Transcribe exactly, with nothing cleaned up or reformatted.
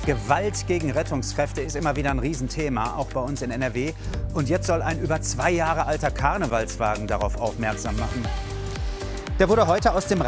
Gewalt gegen Rettungskräfte ist immer wieder ein Riesenthema, auch bei uns in N R W. Und jetzt soll ein über zwei Jahre alter Karnevalswagen darauf aufmerksam machen. Der wurde heute aus dem